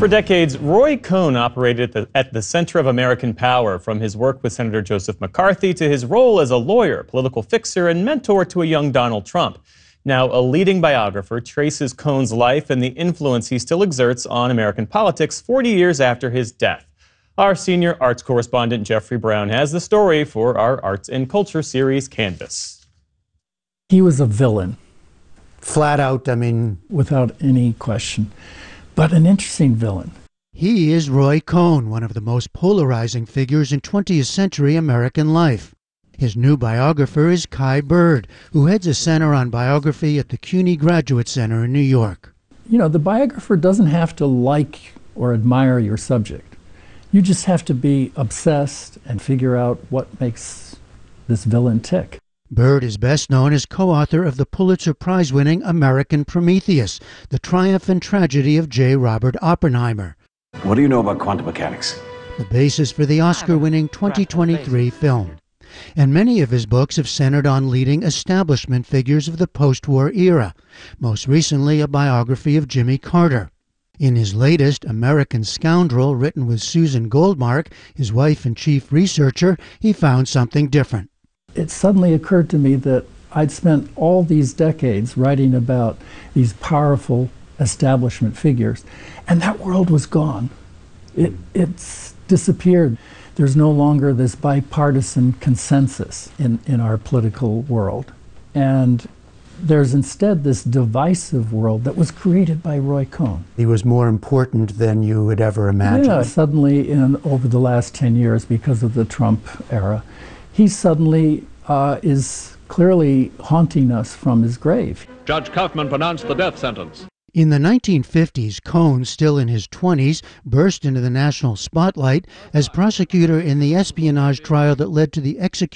For decades, Roy Cohn operated at the center of American power, from his work with Senator Joseph McCarthy to his role as a lawyer, political fixer, and mentor to a young Donald Trump. Now, a leading biographer traces Cohn's life and the influence he still exerts on American politics 40 years after his death. Our senior arts correspondent, Jeffrey Brown, has the story for our Arts and Culture series, Canvas. He was a villain. Flat out, Without any question. But an interesting villain. He is Roy Cohn, one of the most polarizing figures in 20th century American life. His new biographer is Kai Bird, who heads a center on biography at the CUNY Graduate Center in New York. You know, the biographer doesn't have to like or admire your subject. You just have to be obsessed and figure out what makes this villain tick. Bird is best known as co-author of the Pulitzer Prize-winning American Prometheus, The Triumph and Tragedy of J. Robert Oppenheimer. What do you know about quantum mechanics? The basis for the Oscar-winning 2023 film. And many of his books have centered on leading establishment figures of the post-war era, most recently a biography of Jimmy Carter. In his latest, American Scoundrel, written with Susan Goldmark, his wife and chief researcher, he found something different. It suddenly occurred to me that I'd spent all these decades writing about these powerful establishment figures, and that world was gone. It's disappeared. There's no longer this bipartisan consensus in our political world. And there's instead this divisive world that was created by Roy Cohn. He was more important than you would ever imagine. Yeah, suddenly over the last 10 years, because of the Trump era, he suddenly is clearly haunting us from his grave. Judge Kaufman pronounced the death sentence. In the 1950s, Cohn, still in his 20s, burst into the national spotlight as prosecutor in the espionage trial that led to the execution